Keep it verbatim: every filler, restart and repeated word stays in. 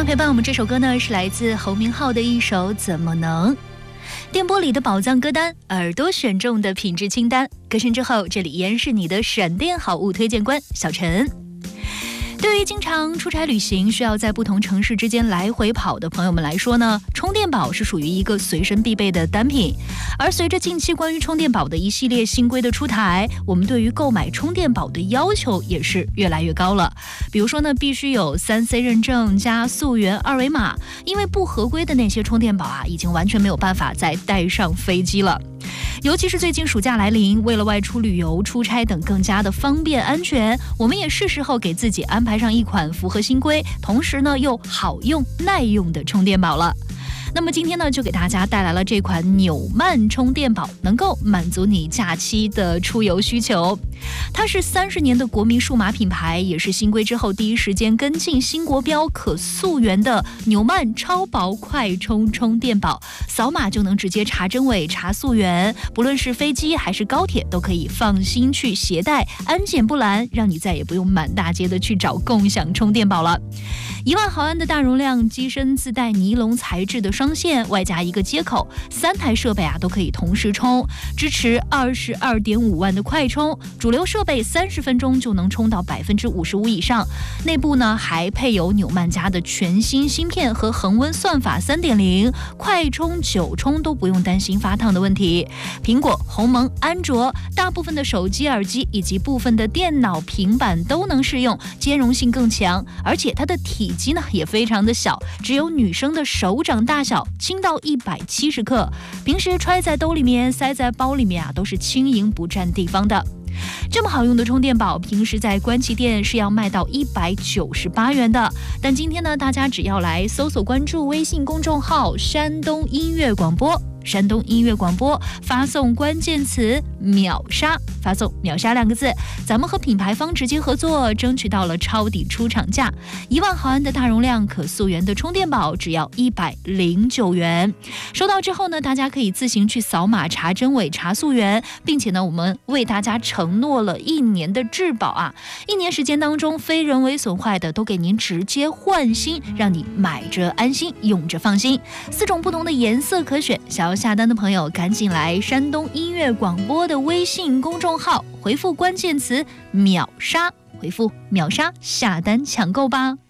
陪伴我们这首歌呢，是来自侯明昊的一首《怎么能》。电波里的宝藏歌单，耳朵选中的品质清单。歌声之后，这里依然是你的闪电好物推荐官小陈。对于经常出差旅行需要在不同城市之间来回跑的朋友们来说呢，充电宝是属于一个随身必备的单品。而随着近期关于充电宝的一系列新规的出台，我们对于购买充电宝的要求也是越来越高了。比如说呢，必须有 三 C 认证加溯源二维码，因为不合规的那些充电宝啊，已经完全没有办法再带上飞机了。尤其是最近暑假来临，为了外出旅游、出差等更加的方便安全，我们也是时候给自己安排上一款符合新规，同时呢又好用耐用的充电宝了。那么今天呢，就给大家带来了这款纽曼充电宝，能够满足你假期的出游需求。它是三十年的国民数码品牌，也是新规之后第一时间跟进新国标可溯源的纽曼超薄快充充电宝，扫码就能直接查真伪、查溯源，不论是飞机还是高铁，都可以放心去携带，安检不拦，让你再也不用满大街的去找共享充电宝了。一万毫安的大容量，机身自带尼龙材质的双线，外加一个接口，三台设备啊都可以同时充，支持二十二点五万的快充，主流设备三十分钟就能充到百分之五十五以上。内部呢还配有纽曼家的全新芯片和恒温算法 三点零， 快充久充都不用担心发烫的问题。苹果、鸿蒙、安卓大部分的手机、耳机以及部分的电脑、平板都能适用，兼容性更强，而且它的体积呢也非常的小，只有女生的手掌大小，轻到一百七十克，平时揣在兜里面、塞在包里面啊，都是轻盈不占地方的。这么好用的充电宝，平时在官旗店是要卖到一百九十八元的，但今天呢，大家只要来搜索关注微信公众号山东音乐广播，山东音乐广播，发送关键词秒杀，发送秒杀两个字，咱们和品牌方直接合作，争取到了抄底出厂价，一万毫安的大容量可溯源的充电宝只要一百零九元。收到之后呢，大家可以自行去扫码查真伪、查溯源，并且呢，我们为大家承诺了一年的质保啊，一年时间当中非人为损坏的都给您直接换新，让你买着安心，用着放心。四种不同的颜色可选，想要下单的朋友赶紧来山东音乐广播的微信公众号，回复关键词秒杀，回复秒杀下单抢购吧。